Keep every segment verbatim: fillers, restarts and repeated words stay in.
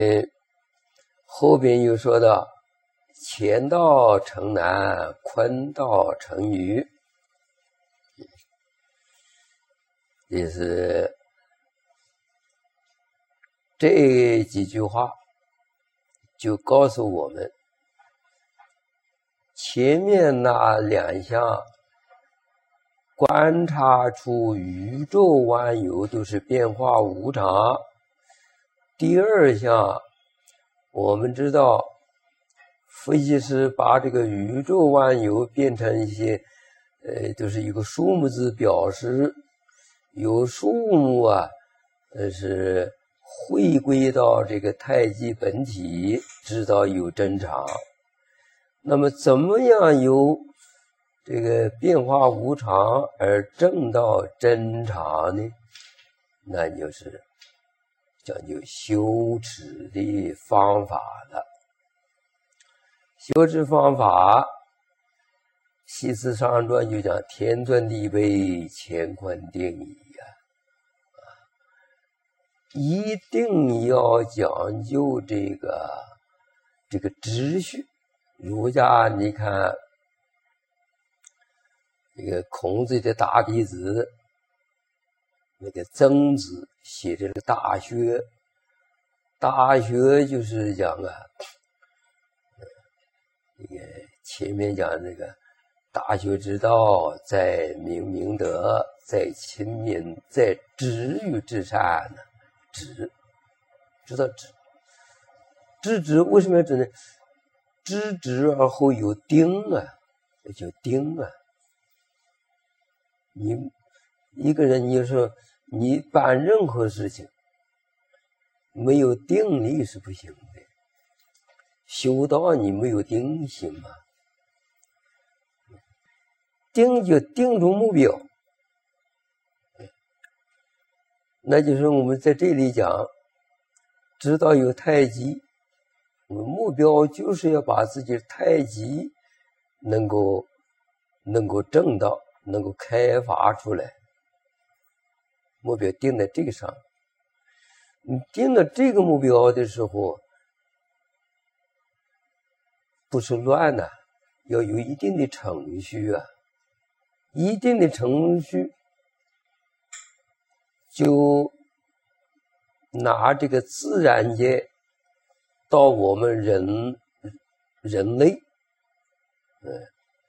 后边又说到乾道成男，坤道成女，也是这几句话就告诉我们，前面那两项观察出宇宙万有都是变化无常，第二项我们知道分析师把这个宇宙万有变成一些呃，就是一个数目字表示，有数目啊呃是回归到这个太极本体，知道有真常。那么怎么样由这个变化无常而证到真常呢？那就是讲究修持的方法了。修持方法，西次上传就讲天尊地卑，乾坤定矣啊，一定要讲究这个这个秩序。儒家你看这个孔子的大弟子那个曾子写这个大学，大学就是讲啊这个前面讲这个大学之道，在明明德，在亲民，在止于至善呢。止，知道止，知止为什么要止呢？知止而后有定啊，这叫定啊。你一个人，你说你办任何事情没有定力是不行的。修道你没有定行吗？定就定出目标，那就是我们在这里讲，知道有太极，我们目标就是要把自己的太极能够能够证到，能够开发出来。目标定在这个上，你定了这个目标的时候，不是乱的、啊，要有一定的程序啊，一定的程序，就拿这个自然界到我们人人类，嗯，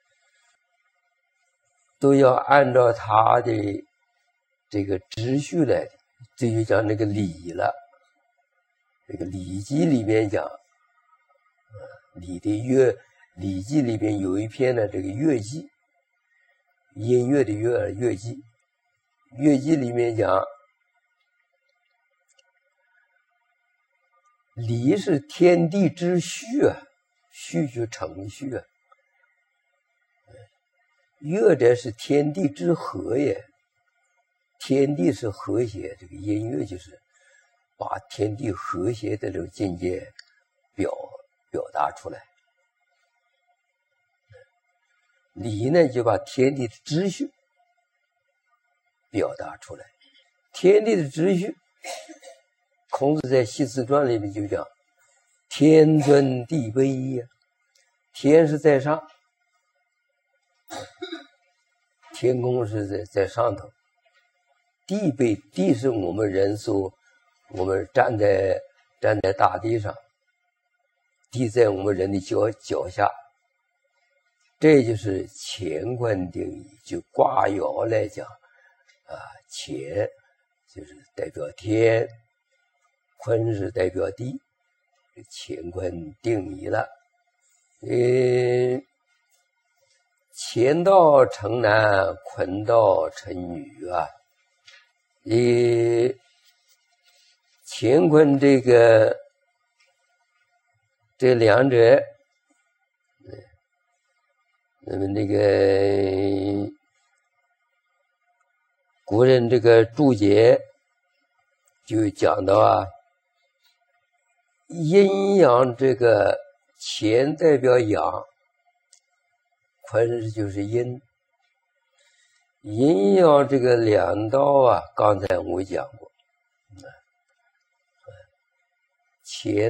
都要按照他的这个秩序来的，这就讲那个礼了。这个《礼记》里面讲，礼的乐，《礼记》里边有一篇呢，这个乐记，音乐的乐，乐记，乐记里面讲，礼是天地之序啊，序就程序啊。乐者是天地之和也，天地是和谐，这个音乐就是把天地和谐的这种境界表表达出来。礼呢，就把天地的秩序表达出来。天地的秩序，孔子在《系辞传》里面就讲天尊地卑呀，天是在上，天空是在在上头，地卑，地是我们人所，我们站在站在大地上，地在我们人的脚脚下，这就是乾坤定义。就卦爻来讲啊，乾就是代表天，坤是代表地，乾坤定义了。呃，乾道成男，坤道成女啊。呃，乾坤这个这两者，那么那个古人这个注解就讲到啊，阴阳这个乾代表阳，坤就是阴，阴阳这个两道啊，刚才我讲过，乾